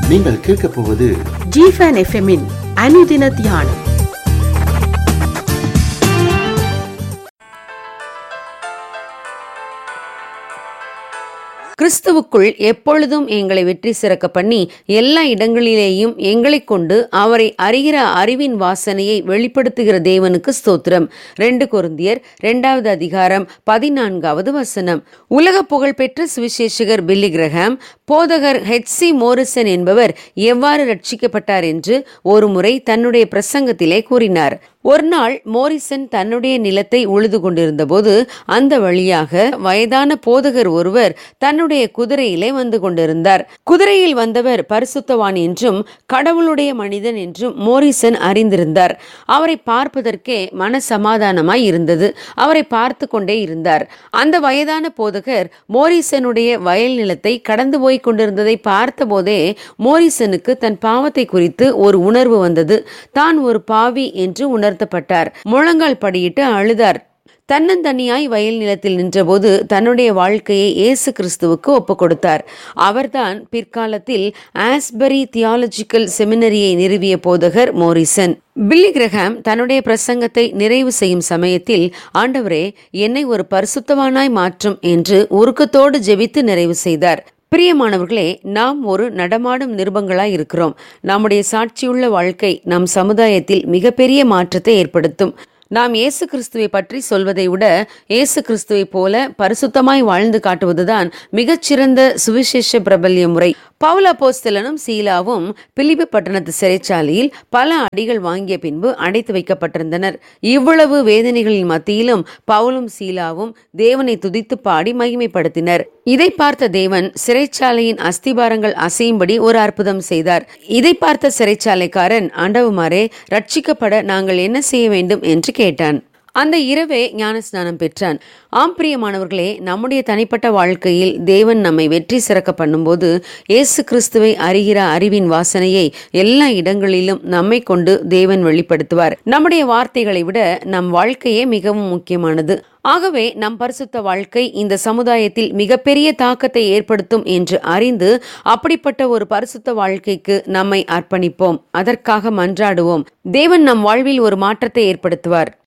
நீங்கள் கேட்கப் போவது ஜிஃபன் எஃப்எம்மின் அனுதின தியானம். கிறிஸ்துவுக்குள் எப்பொழுதும் எங்களை வெற்றி சிறக்க பண்ணி எல்லா இடங்களிலேயும் எங்களை கொண்டு அவரை அறிகிற அறிவின் வாசனையை வெளிப்படுத்துகிற தேவனுக்கு ஸ்தோத்திரம். 2 கொரிந்தியர் 2வது அதிகாரம் 14வது வசனம். உலக புகழ்பெற்ற சுவிசேஷகர் பில்லி கிரஹாம் போதகர் ஹெச்சி மோரிசன் என்பவர் எவ்வாறு ரட்சிக்கப்பட்டார் என்று ஒரு முறை தன்னுடைய பிரசங்கத்திலே கூறினார். ஒரு நாள் மோரிசன் தன்னுடைய நிலத்தை உழுது கொண்டிருந்த போது அந்த வழியாக வயதான போதகர் ஒருவர் தன்னுடைய குதிரையிலே வந்து கொண்டிருந்தார். குதிரையில் வந்தவர் பரிசுத்தவான் என்றும் கடவுளுடைய மனிதன் என்றும் மோரிசன் அறிந்திருந்தார். அவரை பார்ப்பதற்கே மன சமாதானமாய் இருந்தது. அவரை பார்த்து கொண்டே இருந்தார். அந்த வயதான போதகர் மோரிசனுடைய வயல் நிலத்தை கடந்து போய் கொண்டிருந்ததை பார்த்த போதே மோரிசனுக்கு தன் பாவத்தை குறித்து ஒரு உணர்வு வந்தது. தான் ஒரு பாவி என்று உணர்த்தப்பட்டார். முழங்கால் படியிட்டு அழுதார். தன்னந்தனியாய் வயல் நிலத்தில் நின்றபோது தன்னுடைய வாழ்க்கையை இயேசு கிறிஸ்துவுக்கு ஒப்புக் கொடுத்தார். அவர்தான் பிற்காலத்தில் ஆஸ்பரி தியாலஜிக்கல் செமினரியை நிறுவிய போதகர் மோரிசன். பில்லி கிரஹாம் தன்னுடைய பிரசங்கத்தை நிறைவு செய்யும் சமயத்தில், ஆண்டவரே, என்னை ஒரு பரிசுத்தவானாய் மாற்றும் என்று உருக்கத்தோடு ஜெபித்து நிறைவு செய்தார். பிரியமானவர்களே, நாம் ஒரு நடமாடும் நிருபங்களாய் இருக்கிறோம். நம்முடைய சாட்சியுள்ள வாழ்க்கை நம் சமுதாயத்தில் மிகப்பெரிய மாற்றத்தை ஏற்படுத்தும். நாம் இயேசு கிறிஸ்துவை பற்றி சொல்வதை விட இயேசு கிறிஸ்துவை போல பரிசுத்தமாய் வாழ்ந்து காட்டுவதுதான் மிகச்சிறந்த சுவிசேஷ பிரபல்ய முறை. பவுல் அப்போஸ்தலனும் சீலாவும் பிலிப்பி பட்டணத்து சிறைச்சாலையில் பல அடிகள் வாங்கிய பின்பு அடைத்து வைக்கப்பட்டிருந்தனர். இவ்வளவு வேதனைகளின் மத்தியிலும் பவுலும் சீலாவும் தேவனை துதித்து பாடி மகிமைப்படுத்தினர். இதை பார்த்த தேவன் சிறைச்சாலையின் அஸ்திபாரங்கள் அசையும்படி ஒரு அற்புதம் செய்தார். இதை பார்த்த சிறைச்சாலைக்காரன், ஆண்டவமாரே, ரட்சிக்கப்பட நாங்கள் என்ன செய்ய வேண்டும் என்று கேட்டான். அந்த இரவே ஞானஸ்நானம் பெற்றான். ஆம் பிரியமானவர்களே, நம்முடைய தனிப்பட்ட வாழ்க்கையில் தேவன் நம்மை வெற்றி சிறக்க பண்ணும்போது இயேசு கிறிஸ்துவை அறிகிற அறிவின் வாசனையை எல்லா இடங்களிலும் நம்மை கொண்டு தேவன் வெளிப்படுத்துவார். நம்முடைய வார்த்தைகளை விட நம் வாழ்க்கையே மிகவும் முக்கியமானது. ஆகவே நம் பரிசுத்த வாழ்க்கை இந்த சமுதாயத்தில் மிகப்பெரிய தாக்கத்தை ஏற்படுத்தும் என்று அறிந்து அப்படிப்பட்ட ஒரு பரிசுத்த வாழ்க்கைக்கு நம்மை அர்ப்பணிப்போம். அதற்காக மன்றாடுவோம். தேவன் நம் வாழ்வில் ஒரு மாற்றத்தை ஏற்படுத்துவார்.